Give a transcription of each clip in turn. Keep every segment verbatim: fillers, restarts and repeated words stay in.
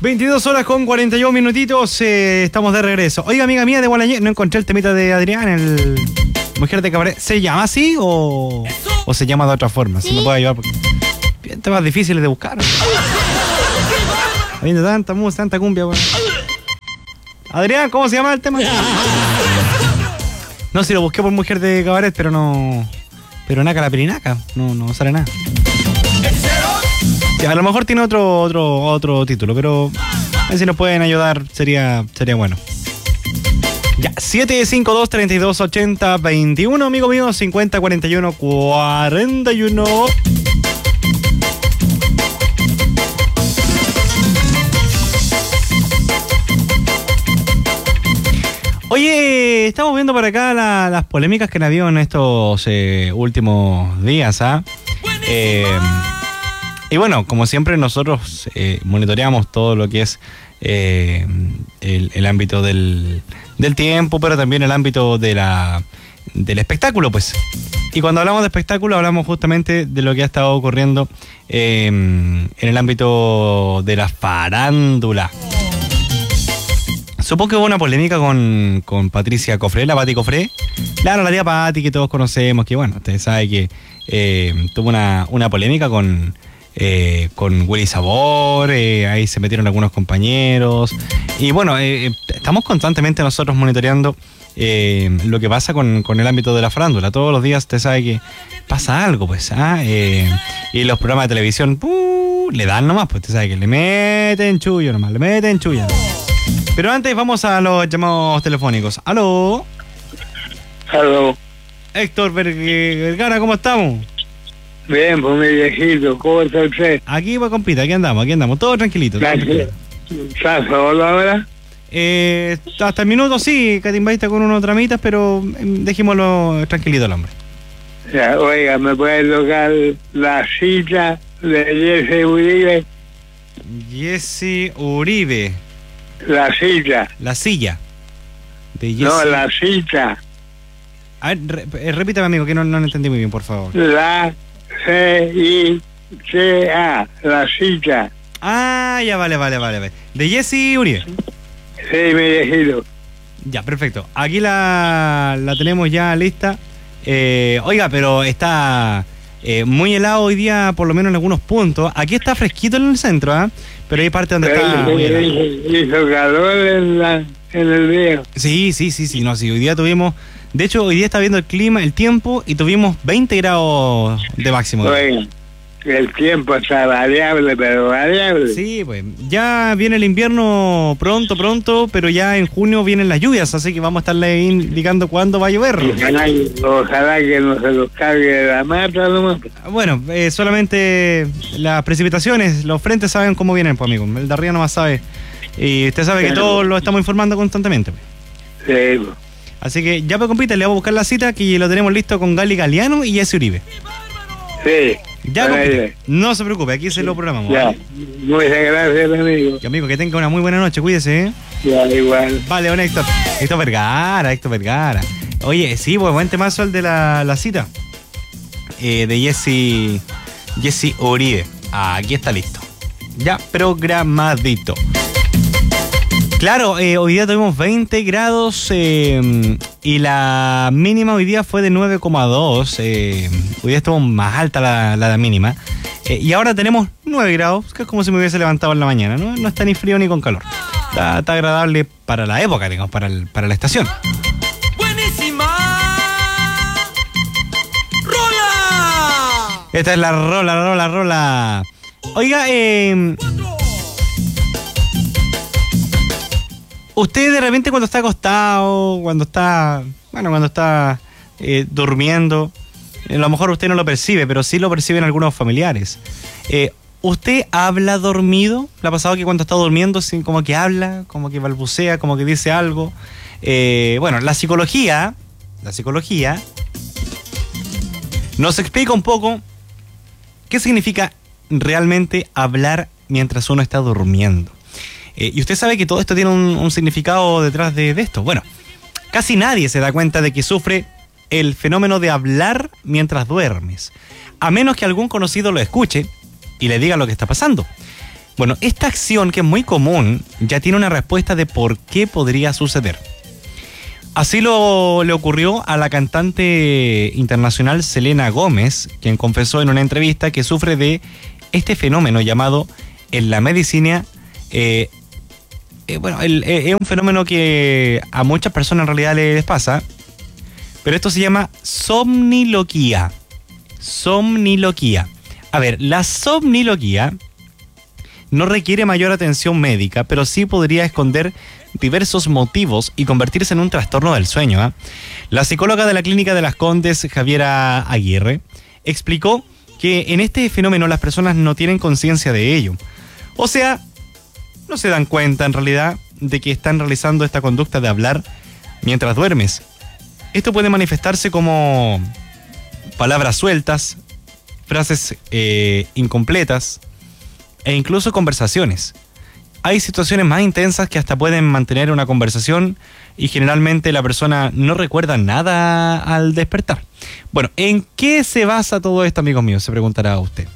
veintidós horas con cuarenta y un minutitos, eh, estamos de regreso. Oiga, amiga mía de Gualañé, no encontré el temita de Adrián, el Mujer de Cabaret. ¿Se llama así o, o se llama de otra forma? ¿Sí? Si me puede ayudar, porque bien temas difíciles de buscar. Habiendo tanta música, tanta cumbia, bueno. Adrián, ¿cómo se llama el tema? No, si lo busqué por Mujer de Cabaret, pero no... Pero naca la pirinaca, no, no sale nada. A lo mejor tiene otro otro otro título, pero a ver si nos pueden ayudar, sería sería bueno. Ya, siete cinco dos, tres dos, ocho cero, dos uno, amigo mío, cincuenta, cuarenta y uno, cuarenta y uno. Oye, estamos viendo por acá la, las polémicas que han habido en estos eh, últimos días, ¿ah? ¿eh? Eh, y bueno, como siempre nosotros eh, monitoreamos todo lo que es eh, el, el ámbito del, del tiempo, pero también el ámbito de la, del espectáculo, pues. Y cuando hablamos de espectáculo hablamos justamente de lo que ha estado ocurriendo eh, en el ámbito de la farándula. Supongo que hubo una polémica con, con Patricia Cofré, la Pati Cofré. Claro, la tía Pati que todos conocemos, que bueno, ustedes saben que eh, tuvo una, una polémica con, eh, con Willy Sabor, eh, ahí se metieron algunos compañeros. Y bueno, eh, estamos constantemente nosotros monitoreando eh, lo que pasa con, con el ámbito de la farándula. Todos los días usted sabe que pasa algo, pues, ¿ah? Eh, y los programas de televisión, ¡pum!, le dan nomás, pues usted sabe que le meten chullo nomás, le meten chullo. Pero antes vamos a los llamados telefónicos. ¿Aló? ¿Aló? Héctor Vergara, ¿cómo estamos? Bien, pues mi viejito, ¿cómo está usted? Aquí va, compita, aquí andamos, aquí andamos, todo tranquilito. Gracias. ¿Estás solo ahora? Eh, hasta el minuto sí, catimbaísta con unos tramitas, pero eh, dejémoslo tranquilito al hombre. Ya, oiga, ¿me puede tocar la cita de Jesse Uribe? Jesse Uribe. La silla. La silla. De Jesse... No, la cita. A ver, re, repítame, amigo, que no, no lo entendí muy bien, por favor. La C I C A, la cita. Ah, ya, vale, vale, vale, vale. De Jesse Uribe. Sí, mi viejito. Ya, perfecto. Aquí la, la tenemos ya lista. Eh, oiga, pero está eh, muy helado hoy día, por lo menos en algunos puntos. Aquí está fresquito en el centro, ¿ah? ¿eh? Pero hay parte donde Pero está muy helado. hizo calor en, la, en el día. Sí, sí, sí, sí. No, sí, hoy día tuvimos... De hecho, hoy día está viendo el clima, el tiempo, y tuvimos veinte grados de máximo. Oiga, el tiempo está variable, pero variable. Sí, pues ya viene el invierno pronto, pronto, pero ya en junio vienen las lluvias, así que vamos a estarle indicando cuándo va a llover. Ojalá, ojalá que no se los cargue la mata nomás. Bueno, eh, solamente las precipitaciones, los frentes saben cómo vienen, pues, amigo. El de arriba nomás sabe. Y usted sabe que todos lo estamos informando constantemente, pues. Sí, pues. Así que ya, pues, compita, le vamos a buscar la cita, que lo tenemos listo con Gali Galeano y Jesse Uribe. Sí. Ya, compita, no se preocupe, aquí se lo programamos. Ya, ¿vale? muchas gracias, amigo. Y amigo, que tenga una muy buena noche, cuídese, ¿eh? Ya, igual. Vale, don Héctor. Héctor Vergara, Héctor Vergara. Oye, sí, pues buen temazo el de la, la cita. Eh, de Jesse, Jesse Uribe. Ah, aquí está listo. Ya programadito. Claro, eh, hoy día tuvimos veinte grados eh, y la mínima hoy día fue de nueve coma dos. Eh, hoy día estuvo más alta la, la mínima. Eh, y ahora tenemos nueve grados, que es como si me hubiese levantado en la mañana, ¿no? No está ni frío ni con calor. Está, está agradable para la época, digamos, para, el, para la estación. ¡Buenísima! ¡Rola! Esta es la rola, la rola, rola. Oiga, eh... usted de repente cuando está acostado, cuando está, bueno, cuando está eh, durmiendo, a lo mejor usted no lo percibe, pero sí lo perciben algunos familiares. Eh, ¿Usted habla dormido? ¿Le ha pasado que cuando está durmiendo, sí, como que habla, como que balbucea, como que dice algo? Eh, bueno, la psicología, la psicología nos explica un poco qué significa realmente hablar mientras uno está durmiendo. Eh, y usted sabe que todo esto tiene un, un significado detrás de, de esto. Bueno, casi nadie se da cuenta de que sufre el fenómeno de hablar mientras duermes, a menos que algún conocido lo escuche y le diga lo que está pasando. Bueno, esta acción, que es muy común, ya tiene una respuesta de por qué podría suceder. Así lo le ocurrió a la cantante internacional Selena Gómez, quien confesó en una entrevista que sufre de este fenómeno llamado en la medicina, eh, eh, bueno, el, eh, es un fenómeno que a muchas personas en realidad les pasa, pero esto se llama somniloquía. Somniloquía. A ver, la somniloquía no requiere mayor atención médica, pero sí podría esconder diversos motivos y convertirse en un trastorno del sueño, ¿eh? La psicóloga de la Clínica de las Condes, Javiera Aguirre, explicó que en este fenómeno las personas no tienen conciencia de ello. O sea, no se dan cuenta en realidad de que están realizando esta conducta de hablar mientras duermes. Esto puede manifestarse como palabras sueltas, frases eh, incompletas e incluso conversaciones. Hay situaciones más intensas que hasta pueden mantener una conversación y generalmente la persona no recuerda nada al despertar. Bueno, ¿en qué se basa todo esto, amigos míos? Se preguntará usted.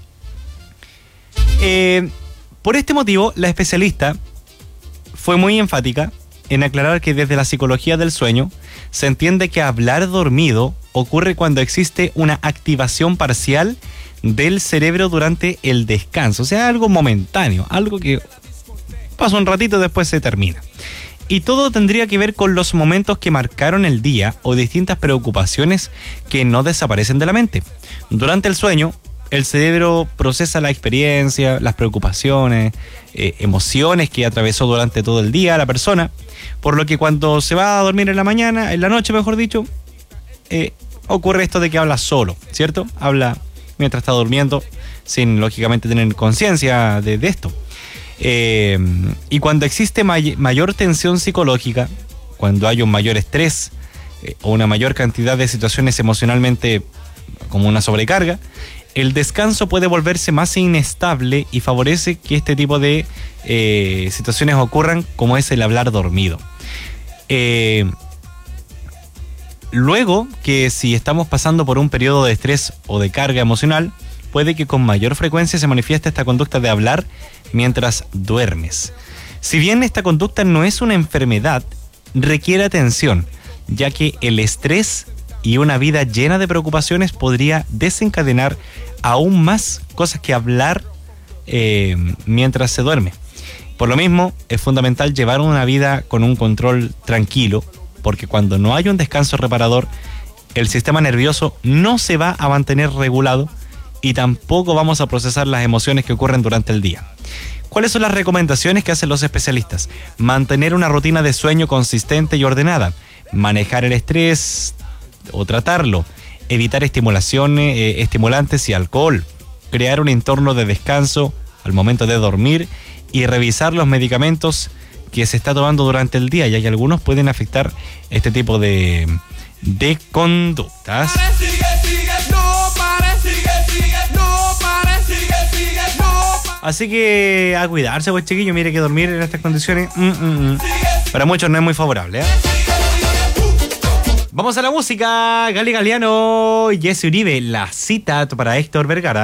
Eh, por este motivo, la especialista fue muy enfática en aclarar que desde la psicología del sueño se entiende que hablar dormido ocurre cuando existe una activación parcial del cerebro durante el descanso. O sea, algo momentáneo, algo que pasa un ratito y después se termina. Y todo tendría que ver con los momentos que marcaron el día o distintas preocupaciones que no desaparecen de la mente. Durante el sueño, el cerebro procesa la experiencia, las preocupaciones, eh, emociones que atravesó durante todo el día la persona, por lo que cuando se va a dormir en la mañana, en la noche mejor dicho, eh, ocurre esto de que habla solo, ¿cierto? Habla mientras está durmiendo, sin lógicamente tener conciencia de, de esto. Eh, y cuando existe may- mayor tensión psicológica, cuando hay un mayor estrés eh, o una mayor cantidad de situaciones emocionalmente como una sobrecarga, el descanso puede volverse más inestable y favorece que este tipo de eh, situaciones ocurran, como es el hablar dormido. Eh, luego que si estamos pasando por un periodo de estrés o de carga emocional, puede que con mayor frecuencia se manifieste esta conducta de hablar mientras duermes. Si bien esta conducta no es una enfermedad, requiere atención, ya que el estrés y una vida llena de preocupaciones podría desencadenar aún más cosas que hablar eh, mientras se duerme. Por lo mismo, es fundamental llevar una vida con un control tranquilo, porque cuando no hay un descanso reparador, el sistema nervioso no se va a mantener regulado y tampoco vamos a procesar las emociones que ocurren durante el día. ¿Cuáles son las recomendaciones que hacen los especialistas? Mantener una rutina de sueño consistente y ordenada, manejar el estrés o tratarlo, evitar estimulaciones, eh, estimulantes y alcohol, crear un entorno de descanso al momento de dormir y revisar los medicamentos que se está tomando durante el día, ya que algunos pueden afectar este tipo de, de conductas. Así que a cuidarse, pues chiquillos, mire que dormir en estas condiciones mm, mm, mm, para muchos no es muy favorable, ¿eh? Vamos a la música. Gali Galiano y Jesse Uribe, La Cita para Héctor Vergara.